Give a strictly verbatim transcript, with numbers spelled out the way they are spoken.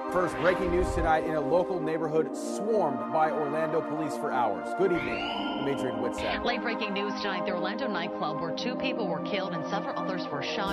First, breaking news tonight in a local neighborhood swarmed by Orlando police for hours. Good evening. I'm Adrian Whitsett. Late breaking news tonight, the Orlando nightclub where two people were killed and several others were shot.